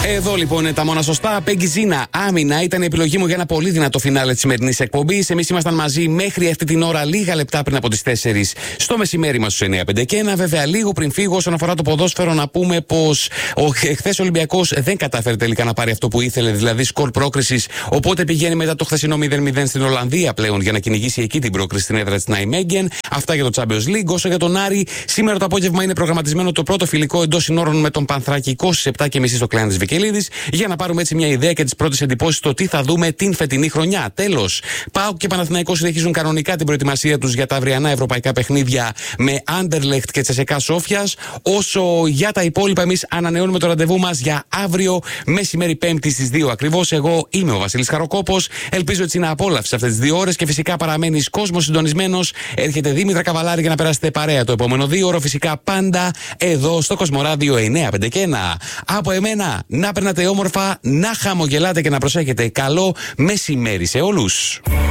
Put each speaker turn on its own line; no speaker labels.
Εδώ λοιπόν είναι τα μόνα σωστά. Πέγγι Ζίνα, Άμυνα ήταν η επιλογή μου για ένα πολύ δυνατό φινάλε τη σημερινής εκπομπής. Εμείς ήμασταν μαζί μέχρι αυτή την ώρα, λίγα λεπτά πριν από τις 4 στο μεσημέρι μας στους 9:51. Βέβαια, λίγο πριν φύγω, όσον αφορά το ποδόσφαιρο, να πούμε πως χθες ο Ολυμπιακός δεν κατάφερε τελικά να πάρει αυτό που ήθελε, δηλαδή σκορ πρόκρισης. Οπότε πηγαίνει μετά το χθεσινό 0-0 στην Ολλανδία πλέον για να κυνηγήσει εκεί την πρόκριση στην έδρα της Νάιμέγγεν. Αυτά για το Champions League. Όσο για τον Άρη, σήμερα το απόγευμα είναι προγραμματισμένο το πρώτο φιλικό εντός συνόρων με τον Πανθρακικό στις 7:30 στο Κλάν της Βικελίδης, για να πάρουμε έτσι μια ιδέα και τις πρώτες εντυπώσεις στο τι θα δούμε την φετινή χρονιά. Τέλος, ΠΑΟΚ και Παναθηναϊκός συνεχίζουν κανονικά την προετοιμασία τους για τα αυριανά ευρωπαϊκά παιχνίδια με Άντερλεχτ και Τσεσεκά Σόφιας. Όσο για τα υπόλοιπα, εμείς ανανεώνουμε το ραντεβού μας για αύριο μεσημέρι Πέμπτη στις 2 ακριβώς. Εγώ είμαι ο Βασίλης Χαροκόπος. Ελπίζω έτσι να απόλαυσες αυτές τις 2 ώρες και φυσικά παραμένεις κόσμος συντονισμένος. Έρχεται Δήμητρα Καβαλάρη για να περάσετε παρέα το επόμενο 2ωρο. Φυσικά πάντα εδώ στο Κοσμοράδιο 951. Από εμένα, να περνάτε όμορφα, να χαμογελάτε και να προσέχετε. Καλό μεσημέρι σε όλους.